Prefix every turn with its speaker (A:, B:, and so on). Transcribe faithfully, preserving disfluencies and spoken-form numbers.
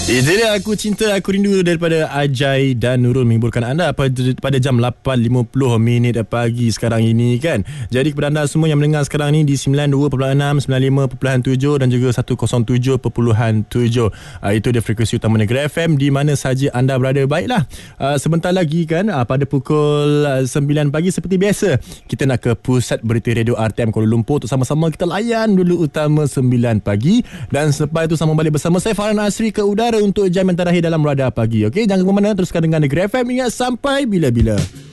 A: Itu dia Aku Cinta Aku Rindu daripada Ajai dan Nurul menghiburkan anda pada, pada jam lapan lima puluh minit pagi sekarang ini kan. Jadi kepada anda semua yang mendengar sekarang ni di sembilan puluh dua perpuluhan enam, sembilan puluh lima perpuluhan tujuh dan juga seratus tujuh perpuluhan tujuh. Uh, itu dia frekuensi utama Negeri F M di mana saja anda berada. Baiklah, uh, sebentar lagi kan uh, pada pukul uh, sembilan pagi seperti biasa kita nak ke pusat berita radio R T M Kuala Lumpur untuk sama-sama kita layan dulu utama sembilan pagi dan selepas itu sama balik bersama saya Farhan Asri ke udara untuk jam yang terakhir dalam Radar Pagi. Okey, jangan ke mana-mana, teruskan dengan Negeri F M. Ingat, sampai bila-bila.